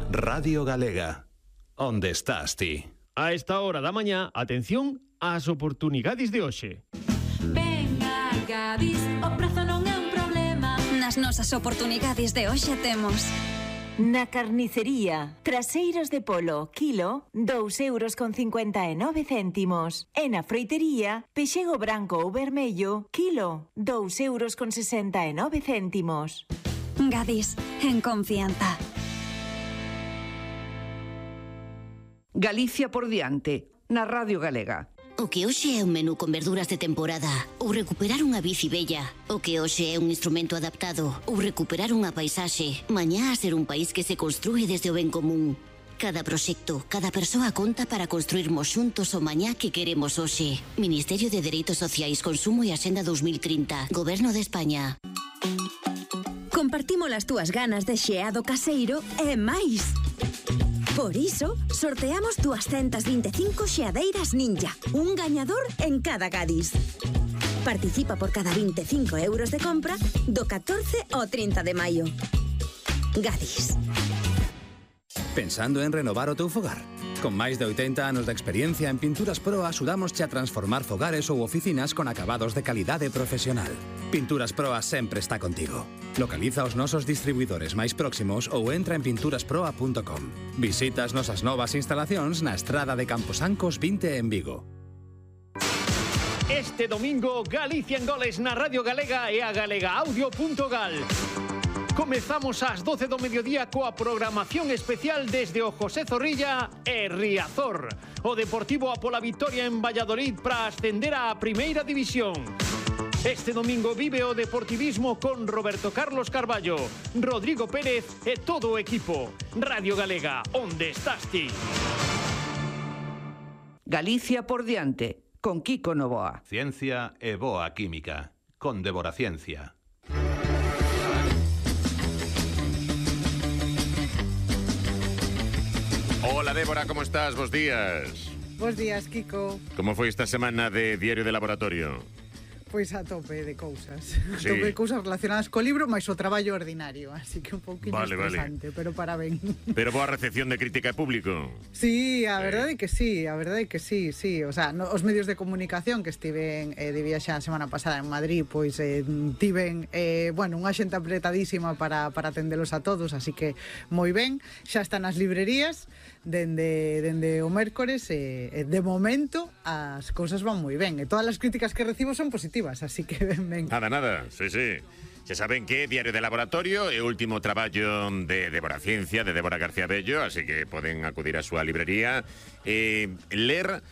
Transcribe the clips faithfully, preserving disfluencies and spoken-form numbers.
Radio Galega. Onde estás ti? A esta hora da mañá, atención ás oportunidades de hoxe. Venga, Gadis, o prezo non é un problema. Nas nosas oportunidades de hoxe temos na carnicería, traseiros de polo, kilo, dous euros con cincuenta e nove céntimos. E na froitería, pexego branco ou vermello, kilo, dous euros con sesenta e nove céntimos. Gadis, en confianza. Galicia por diante, na Radio Galega. O que hoxe é un menú con verduras de temporada ou recuperar unha bici bella. O que hoxe é un instrumento adaptado ou recuperar unha paisaxe. Mañá a ser un país que se construe desde o ben común. Cada proxecto, cada persoa conta para construirmos xuntos o mañá que queremos hoxe. Ministerio de Dereitos Sociais, Consumo e Axenda dos mil trinta. Goberno de España. Compartimos as túas ganas de xeado caseiro e máis. Por iso, sorteamos doscientas veinticinco xeadeiras Ninja, un gañador en cada Gadis. Participa por cada veinticinco euros de compra do catorce ao trinta de maio. Gadis. Pensando en renovar o teu fogar? Con máis de oitenta anos de experiencia en Pinturas Pro axudámosche a transformar fogares ou oficinas con acabados de calidade profesional. Pinturas Pro sempre está contigo. Localiza os nosos distribuidores máis próximos ou entra en pinturas proa punto com. Visita as nosas novas instalacións na estrada de Camposancos vinte en Vigo. Este domingo, Galicia en goles na Radio Galega e a galegaaudio punto gal. Comezamos ás doce do mediodía coa programación especial desde o José Zorrilla e Riazor. O Deportivo a pola vitoria en Valladolid para ascender á Primeira División. Este domingo vive o deportivismo con Roberto Carlos Carballo, Rodrigo Pérez e todo o equipo. Radio Galega, onde estás ti? Galicia por diante, con Kiko Novoa. Ciencia e boa química, con Débora Ciencia. Hola Débora, ¿cómo estás? Bos días. Bos días, Kiko. ¿Cómo foi esta semana de Diario de Laboratorio? Pois a tope de cousas. Sí. A tope de cousas relacionadas co libro, máis o traballo ordinario. Así que un pouquinho vale, estresante, vale. Pero para ben. Pero boa recepción de crítica e público. Sí, a sí. verdade que sí, a verdade que sí, sí. O sea, no, os medios de comunicación que estiven eh, de viaxe a semana pasada en Madrid, pois eh, tiven, eh, bueno, unha xente apretadísima para, para atendelos a todos, así que moi ben. Xa están as librerías dende, dende o mércores e eh, de momento as cousas van moi ben. E todas as críticas que recibo son positivas. Así que ven, ven. Nada, nada, sí, sí. Ya saben que Diario de Laboratorio é o último traballo de Débora Ciencia, de Débora García Bello, así que poden acudir á súa librería e ler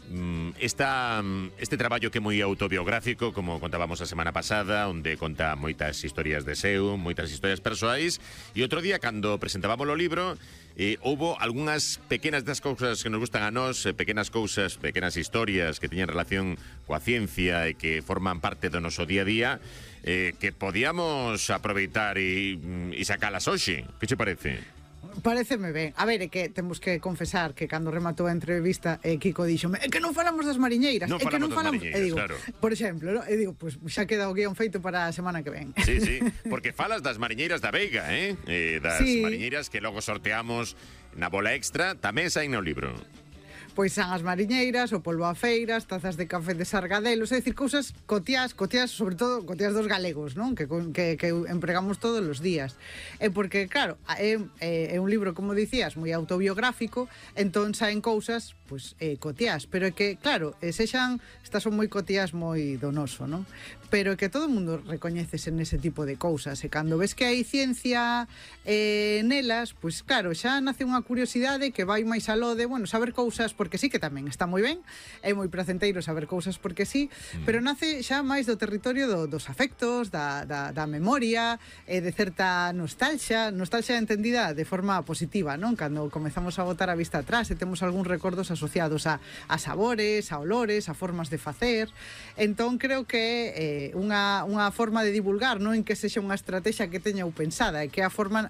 esta, este traballo que é moi autobiográfico, como contábamos a semana pasada, onde conta moitas historias de seu, moitas historias persoais, e outro día, cando presentábamos o libro, eh, houbo algunhas pequenas das cousas que nos gustan a nós, eh, pequenas cousas, pequenas historias que teñen relación coa ciencia e que forman parte do noso día a día, eh, que podíamos aproveitar e, e sacalas hoxe. Que che parece? Pareceme ben. A ver, é que temos que confesar que cando rematou a entrevista eh, Kiko díxome, é que non falamos das mariñeiras, non é que non falamos, mariñeiras, e digo, claro. Por exemplo, no? E digo, pues xa queda o guión feito para a semana que ven. Sí, sí, porque falas das mariñeiras da Veiga, eh? eh das sí. mariñeiras que logo sorteamos na bola extra, tamén saen no libro. Pois san as mariñeiras, o polvo a feiras, tazas de café de sargadelos, é dicir, cousas cotiás, cotiás, sobre todo cotiás dos galegos, non? Que, que, que empregamos todos os días. E porque, claro, é, é, é un libro, como dicías, moi autobiográfico, entón saen cousas, pois, eh, cotiás, pero é que, claro, sexan, estas son moi cotiás moi donoso, non? Pero é que todo o mundo recoñeces en ese tipo de cousas, e cando ves que hai ciencia eh, nelas, pois claro, xa nace unha curiosidade que vai máis aló de, bueno, saber cousas porque sí, que tamén está moi ben, é moi placenteiro saber cousas porque sí, mm. pero nace xa máis do territorio do, dos afectos, da, da, da memoria, e de certa nostalgia, nostalgia entendida de forma positiva, non? Cando comezamos a botar a vista atrás e temos algúns recordos asociados a, a sabores, a olores, a formas de facer, entón creo que eh, unha, unha forma de divulgar, non en que sexa unha estrategia que teña ou pensada, é que a forma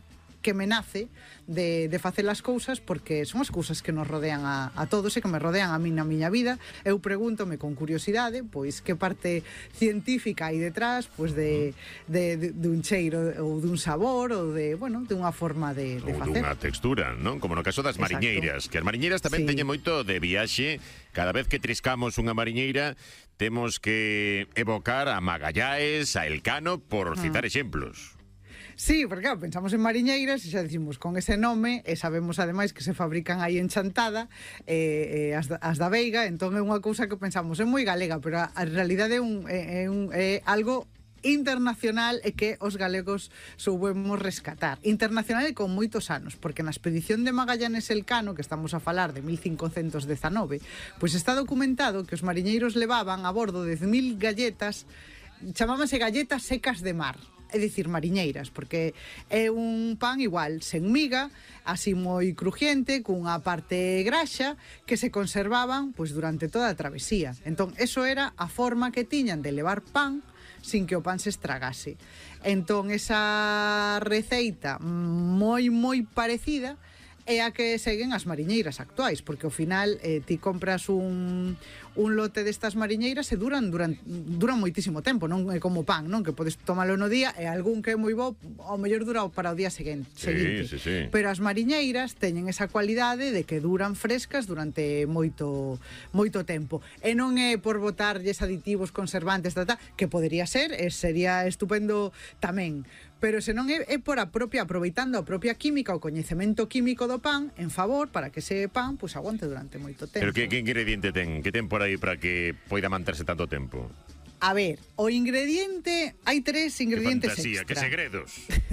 que me nace de, de facer as cousas, porque son as cousas que nos rodean a, a todos e que me rodean a mí na miña vida. Eu pregúntome con curiosidade, pois, que parte científica hai detrás, pois, de, de, de, de un cheiro ou dun sabor ou de, bueno, de unha forma de, de ou facer. Ou dunha textura, non? Como no caso das Exacto. mariñeiras, que as mariñeiras tamén Sí. teñen moito de viaxe. Cada vez que triscamos unha mariñeira, temos que evocar a Magallanes, a Elcano, por citar exemplos. Sí, porque claro, pensamos en mariñeiras e xa decimos con ese nome e sabemos ademais que se fabrican aí en Chantada eh, eh, as, da, as da Veiga, entón é unha cousa que pensamos é moi galega, pero a, a realidade é, un, é, é, un, é algo internacional e que os galegos soubemos rescatar. Internacional e con moitos anos, porque na expedición de Magallanes Elcano, que estamos a falar de mil cincocentos dezanove, pois está documentado que os mariñeiros levaban a bordo dez mil galletas, chamábanse galletas secas de mar, é dicir, mariñeiras, porque é un pan igual, sen miga, así moi crujiente, cunha parte graxa, que se conservaban pois durante toda a travesía. Entón, eso era a forma que tiñan de levar pan sin que o pan se estragase. Entón, esa receita moi, moi parecida é a que seguen as mariñeiras actuais, porque ao final eh, ti compras un, un lote destas mariñeiras e duran, duran duran moitísimo tempo, non é como pan, non? Que podes tomalo no día e algún que é moi bo, ao mellor dura para o día seguinte. Sí, sí, sí. Pero as mariñeiras teñen esa cualidade de que duran frescas durante moito moito tempo. E non é por botarlles aditivos conservantes, tata, que podería ser, e sería estupendo tamén. Pero senón é, é por a propia, aproveitando a propia química, o coñecemento químico do pan en favor para que ese pan pues, aguante durante moito tempo. Pero que, que ingrediente ten? Que ten por aí para que poida manterse tanto tempo? A ver, o ingrediente, hai tres ingredientes que fantasía, extra. que segredos.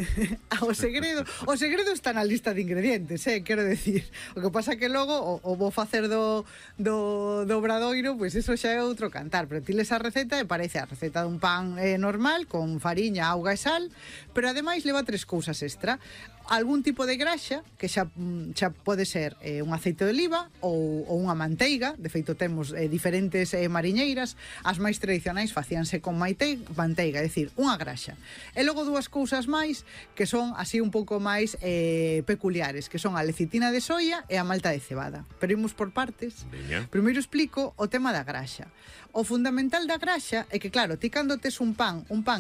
o segredo, o segredo está na lista de ingredientes, eh, quero decir. O que pasa que logo o, o vou facer do, do, do obradoiro, pois pues eso xa é outro cantar, pero ti les a receta e parece a receta dun pan eh, normal con fariña, auga e sal, pero ademais leva tres cousas extra. Algún tipo de graxa, que xa, xa pode ser eh, un aceite de oliva ou, ou unha manteiga. De feito, temos eh, diferentes eh, mariñeiras. As máis tradicionais facíanse con maite, manteiga, é dicir, unha graxa. E logo dúas cousas máis que son así un pouco máis eh, peculiares, que son a lecitina de soia e a malta de cebada. Pero imos por partes. Veña. Primeiro explico o tema da graxa. O fundamental da graxa é que, claro, ti cando tes un pan, un pan